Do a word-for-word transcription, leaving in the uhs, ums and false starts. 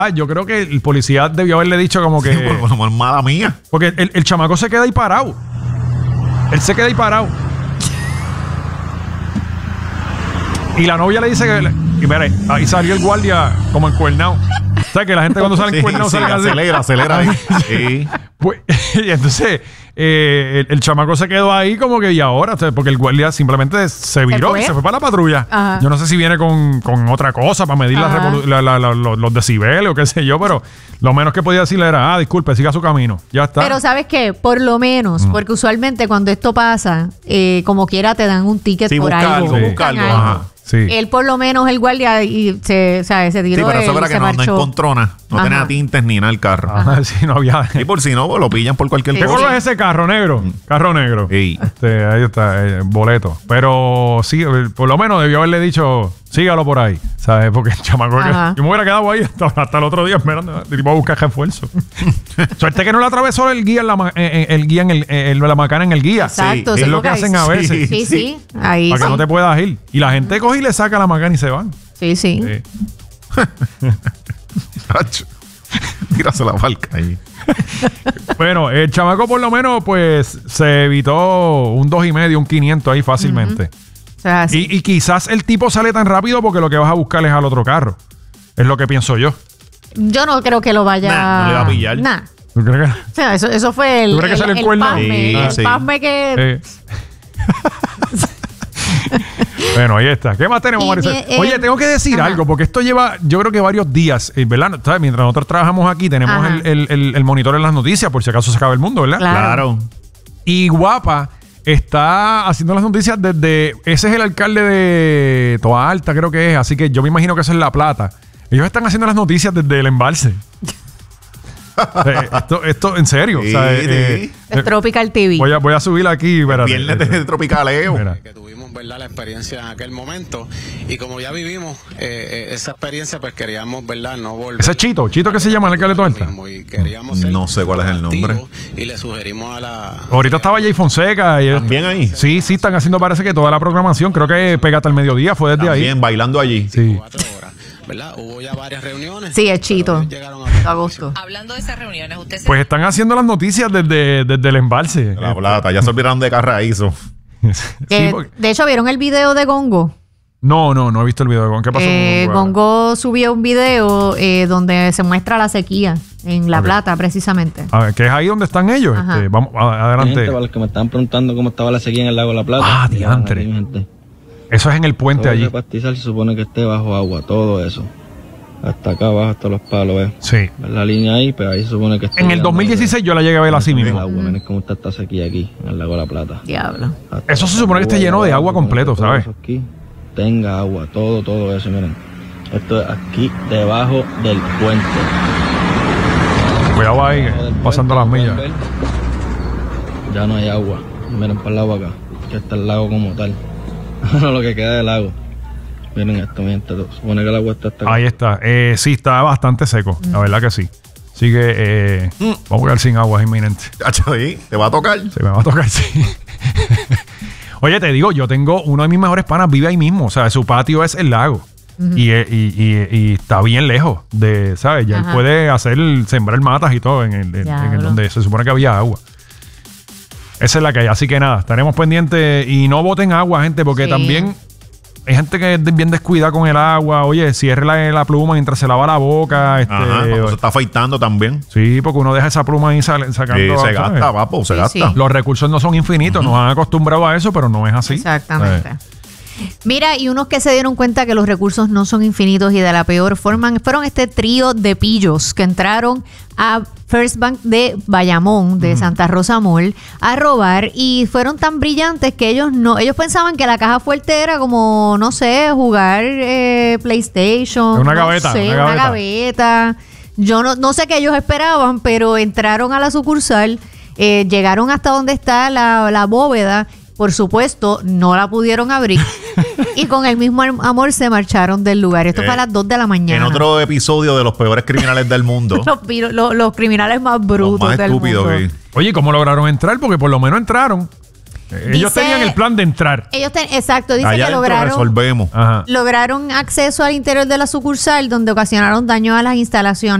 Ah, yo creo que el policía debió haberle dicho como que... Sí, por, por mala mía. Porque el, el chamaco se queda ahí parado. Él se queda ahí parado. Y la novia le dice que... Y mira, ahí salió el guardia como encuernado. O sea, que la gente cuando sale encuernado sí, sí, sale así. acelera, acelera ahí. Sí. Pues, y entonces eh, el, el chamaco se quedó ahí como que y ahora, porque el guardia simplemente se viró ¿Se y se fue para la patrulla. Ajá. Yo no sé si viene con, con otra cosa para medir la revolu- la, la, la, los, los decibeles o qué sé yo, pero lo menos que podía decirle era, ah, disculpe, siga su camino. Ya está. Pero ¿sabes qué? Por lo menos, mm. porque usualmente cuando esto pasa, eh, como quiera te dan un ticket sí, por busca algo. algo, busca algo. algo. Ajá. Sí. Él por lo menos el guardia y se, o sea, se tiró. Sí, pero eso él, era que se no, no encontró nada. No Ajá. tenía tintes ni nada el carro. Ah, sí, no había. Y por si no, pues, lo pillan por cualquier ¿Qué cosa. color es ese carro negro? Carro negro. Sí. Este, ahí está, eh, boleto. Pero sí, por lo menos debió haberle dicho, sígalo por ahí, ¿sabes? Porque el chamaco que yo me hubiera quedado ahí hasta, hasta el otro día esperando. El tipo a buscar refuerzo. Suerte que no le atravesó el guía en la, eh, el guía en el, eh, la macana en el guía. Exacto. Sí, es lo que hacen a veces. Sí, sí. sí. Ahí para sí. que no te puedas ir. Y la gente coge y le saca la macana y se van. Sí, sí. Sí. Tírase la barca ahí. Bueno, el chamaco por lo menos pues se evitó un dos y medio, un quinientos ahí fácilmente. Uh-huh. O sea, sí. y, y quizás el tipo sale tan rápido porque lo que vas a buscar es al otro carro. Es lo que pienso yo. Yo no creo que lo vaya... Nah, no le va a pillar. Nah. ¿Tú crees que? O sea, eso, eso fue el, ¿Tú crees que el, sale el el cuerno? pasme, Sí, el sí. pasme que... Eh. Bueno, ahí está. ¿Qué más tenemos, Y, Marisol? eh, Oye, tengo que decir ajá. algo, porque esto lleva, yo creo que varios días, eh, ¿verdad? ¿Sabes? Mientras nosotros trabajamos aquí, tenemos el, el, el, el monitor en las noticias, por si acaso se acaba el mundo, ¿verdad? Claro. Claro. Y Guapa está haciendo las noticias desde... Ese es el alcalde de Toa Alta, creo que es. Así que yo me imagino que eso es La Plata. Ellos están haciendo las noticias desde el embalse. eh, esto, esto, en serio. Sí, o sea, eh, sí. Es Tropical T V. Voy a, voy a subir aquí. Espérate, Viernes de espérate. tropicaleo. Mira. Que tuvimos, ¿verdad?, la experiencia en aquel momento, y como ya vivimos eh, eh, esa experiencia, pues queríamos, ¿verdad?, no volver. Ese es Chito. Chito que se llama el alcalde de Toa Alta. Y queríamos ser No sé cuál es el nombre. activos, y le sugerimos a la... Ahorita estaba Jay Fonseca. Y ¿También ahí? Sí, sí, están haciendo parece que toda la programación. Creo que Pégate al Mediodía fue desde También ahí. bailando allí. Sí. Cuatro horas, ¿verdad? Hubo ya varias reuniones. Sí, es Chito. Llegaron a... Agosto. Hablando de esas reuniones, usted se... Pues están haciendo las noticias desde, desde el embalse. La plata. Ya se olvidaron de Carraízo. Sí, Eh, porque- de hecho, ¿vieron el video de Gongo? No, no, no he visto el video de Gongo. ¿Qué pasó Eh, con Gongo? Gongo subió un video eh, donde se muestra la sequía en La Ok. Plata, precisamente. A ver, que es ahí donde están ellos. Ajá. Este, vamos, a- adelante. Gente, para los que me estaban preguntando cómo estaba la sequía en el lago de La Plata. Ah, llegaron diantre. aquí, mi gente. Eso es en el puente Todo allí. ese pastizal se supone que esté bajo agua, todo eso. Hasta acá abajo, hasta los palos, ¿ves? Sí. ¿Ves la línea ahí? Pues ahí se supone que está. En el dos mil dieciséis yo la llegué a ver así El mismo. agua, miren cómo está esta sequía aquí, en el lago de La Plata. Diablo. Hasta Eso se acá, supone que esté lleno de agua se supone completo, que todo ¿sabes? eso aquí tenga agua, todo, todo eso, miren. Esto es aquí debajo del puente. Cuidado ahí, Debajo del pasando puente, las como millas. pueden ver, ya no hay agua. Miren para el lado acá, que está el lago como tal. Lo que queda del lago. Miren esto, miren, se supone que el agua está hasta acá. Ahí está. Eh, sí, está bastante seco. La verdad que sí. Así que eh, vamos a quedar sin agua, es inminente. Chacho, ahí, te va a tocar. Se me va a tocar, sí. Oye, te digo, yo tengo uno de mis mejores panas, vive ahí mismo. O sea, su patio es el lago. y, y, y, y está bien lejos de, ¿sabes? Ya Ajá. él puede hacer, sembrar matas y todo en el, en, en el donde se supone que había agua. Esa es la que hay. Así que nada, estaremos pendientes y no boten agua, gente, porque Sí. también hay gente que es bien descuidada con el agua. Oye, cierre la, la pluma mientras se lava la boca. Este, Ajá, cuando se está afeitando también. sí, porque uno deja esa pluma ahí sal- sacando. Sí, se ¿sabes? gasta, papo, se Sí, gasta. sí. Los recursos no son infinitos, nos han acostumbrado a eso, pero no es así. Exactamente. Eh, Mira, y unos que se dieron cuenta que los recursos no son infinitos y de la peor forma fueron este trío de pillos que entraron a First Bank de Bayamón, de Santa Rosa Mall, a robar y fueron tan brillantes que ellos no, ellos pensaban que la caja fuerte era como, no sé, jugar eh, PlayStation. Una no gaveta, sé, una una gaveta. gaveta. Yo no, no sé qué ellos esperaban, pero entraron a la sucursal, eh, llegaron hasta donde está la, la bóveda. Por supuesto, no la pudieron abrir. Y con el mismo am- amor se marcharon del lugar. Esto Eh, fue a las dos de la mañana. En otro episodio de los peores criminales del mundo. los, piro- lo- los criminales más Los brutos más del estúpidos mundo. que... Oye, ¿cómo lograron entrar? Porque por lo menos entraron. Ellos Dice- tenían el plan de entrar. Ellos ten- exacto, dice Allá que adentro lograron resolvemos. Ajá. lograron acceso al interior de la sucursal donde ocasionaron daño a las instalaciones.